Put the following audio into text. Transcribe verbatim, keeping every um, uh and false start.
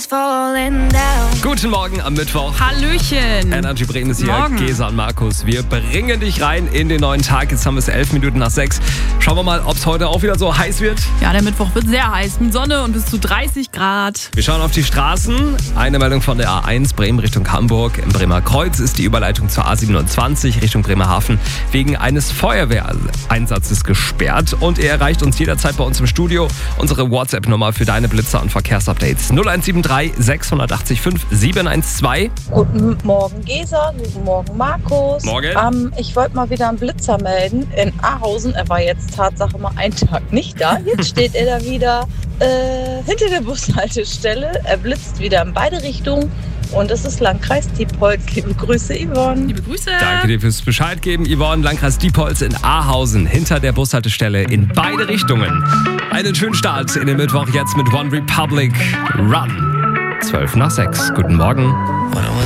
falling down. Guten Morgen am Mittwoch. Hallöchen. Energy Bremen ist hier, Morgen. Gesa und Markus. Wir bringen dich rein in den neuen Tag. Jetzt haben wir es elf Minuten nach sechs. Schauen wir mal, ob es heute auch wieder so heiß wird. Ja, der Mittwoch wird sehr heiß mit Sonne und bis zu dreißig Grad. Wir schauen auf die Straßen. Eine Meldung von der A eins Bremen Richtung Hamburg. Im Bremer Kreuz ist die Überleitung zur A siebenundzwanzig Richtung Bremerhaven wegen eines Feuerwehreinsatzes gesperrt. Und ihr erreicht uns jederzeit bei uns im Studio. Unsere WhatsApp-Nummer für deine Blitzer und Verkehrsupdates null eins sieben drei sechs acht fünf sieben eins zwei. Guten Morgen Gesa, guten Morgen Markus. Morgen. Ähm, ich wollte mal wieder einen Blitzer melden in Ahausen. Er war jetzt Tatsache mal einen Tag nicht da. Jetzt steht er da wieder äh, hinter der Bushaltestelle. Er blitzt wieder in beide Richtungen. Und es ist Landkreis Diepholz. Liebe Grüße, Yvonne. Liebe Grüße. Danke dir fürs Bescheid geben, Yvonne. Landkreis Diepholz in Ahausen, hinter der Bushaltestelle in beide Richtungen. Einen schönen Start in den Mittwoch jetzt mit One Republic Run. zwölf nach sechs. Guten Morgen.